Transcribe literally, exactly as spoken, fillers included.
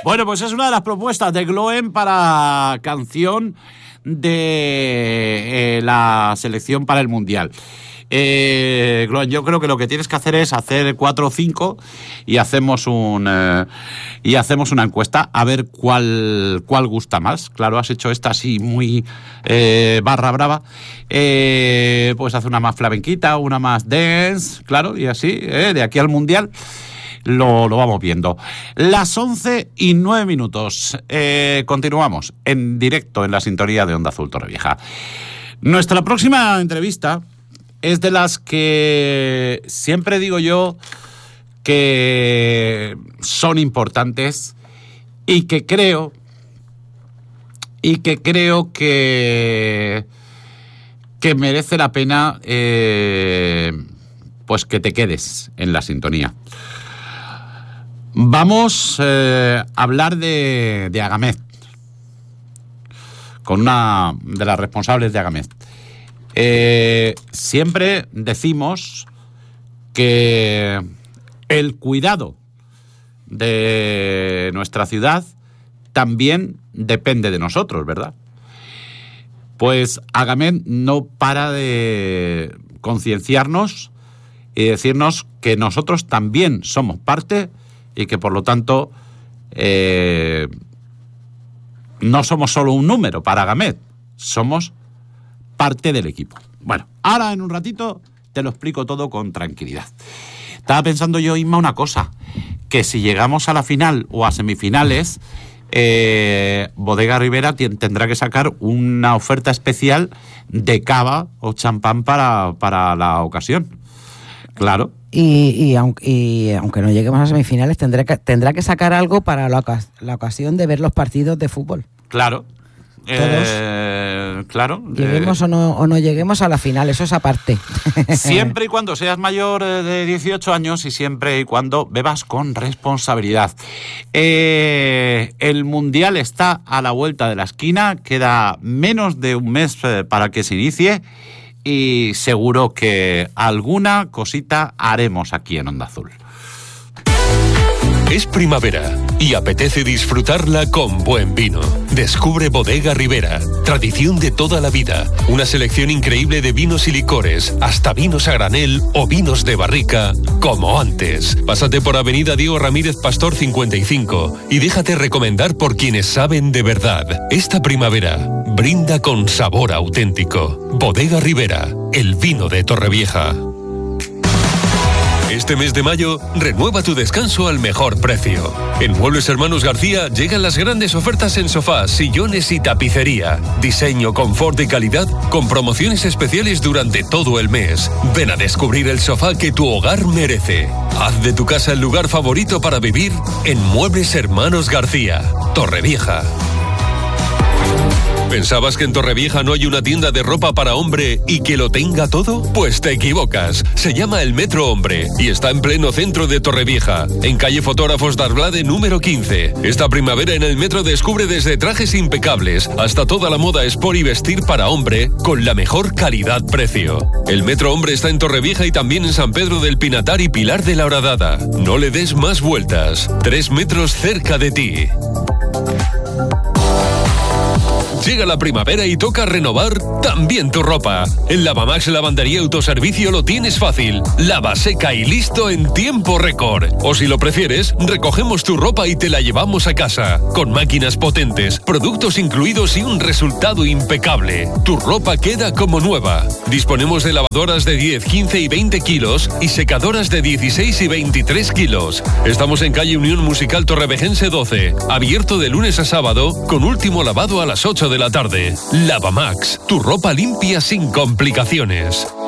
Bueno, pues es una de las propuestas de Gloem para canción de eh, la selección para el Mundial. Eh, Gloem, yo creo que lo que tienes que hacer es hacer cuatro o cinco y hacemos un eh, y hacemos una encuesta a ver cuál cuál gusta más. Claro, has hecho esta así muy eh, barra brava. Eh, pues haz una más flamenquita, una más dance, claro, y así, eh, de aquí al Mundial. Lo, lo vamos viendo. Las once y nueve minutos. Eh, continuamos en directo en la sintonía de Onda Azul Torrevieja. Nuestra próxima entrevista es de las que siempre digo yo que son importantes y que creo y que creo que que merece la pena eh, pues que te quedes en la sintonía. Vamos eh, a hablar de, de Agamed, con una de las responsables de Agamed. Eh, siempre decimos que el cuidado de nuestra ciudad también depende de nosotros, ¿verdad? Pues Agamed no para de concienciarnos y decirnos que nosotros también somos parte y que por lo tanto eh, no somos solo un número para Agamed, somos parte del equipo. Bueno, ahora en un ratito te lo explico todo con tranquilidad. Estaba pensando yo, Inma, una cosa, que si llegamos a la final o a semifinales, eh, Bodega Ribera t- tendrá que sacar una oferta especial de cava o champán para, para la ocasión. Claro. Y, y, aunque, y aunque no lleguemos a semifinales, tendrá que, tendrá que sacar algo para la, la ocasión de ver los partidos de fútbol. Claro. Todos. Eh, claro. Lleguemos eh, o, no, o no lleguemos a la final, eso es aparte. Siempre y cuando seas mayor de dieciocho años y siempre y cuando bebas con responsabilidad. Eh, el Mundial está a la vuelta de la esquina, queda menos de un mes eh, para que se inicie. Y seguro que alguna cosita haremos aquí en Onda Azul. Es primavera y apetece disfrutarla con buen vino. Descubre Bodega Ribera, tradición de toda la vida. Una selección increíble de vinos y licores, hasta vinos a granel o vinos de barrica, como antes. Pásate por Avenida Diego Ramírez Pastor cincuenta y cinco y déjate recomendar por quienes saben de verdad. Esta primavera, brinda con sabor auténtico. Bodega Ribera, el vino de Torrevieja. Este mes de mayo, renueva tu descanso al mejor precio. En Muebles Hermanos García llegan las grandes ofertas en sofás, sillones y tapicería. Diseño, confort y calidad con promociones especiales durante todo el mes. Ven a descubrir el sofá que tu hogar merece. Haz de tu casa el lugar favorito para vivir en Muebles Hermanos García, Torrevieja. ¿Pensabas que en Torrevieja no hay una tienda de ropa para hombre y que lo tenga todo? Pues te equivocas. Se llama El Metro Hombre y está en pleno centro de Torrevieja, en calle Fotógrafos d'Arblade número quince. Esta primavera en el Metro descubre desde trajes impecables hasta toda la moda sport y vestir para hombre con la mejor calidad-precio. El Metro Hombre está en Torrevieja y también en San Pedro del Pinatar y Pilar de la Horadada. No le des más vueltas. Tres metros cerca de ti. Llega la primavera y toca renovar también tu ropa. En Lavamax Lavandería Autoservicio lo tienes fácil. Lava, seca y listo en tiempo récord. O si lo prefieres, recogemos tu ropa y te la llevamos a casa. Con máquinas potentes, productos incluidos y un resultado impecable. Tu ropa queda como nueva. Disponemos de lavadoras de diez, quince y veinte kilos y secadoras de dieciséis y veintitrés kilos. Estamos en calle Unión Musical Torrevejense doce. Abierto de lunes a sábado con último lavado a las ocho de la tarde. Lavamax, tu ropa limpia sin complicaciones.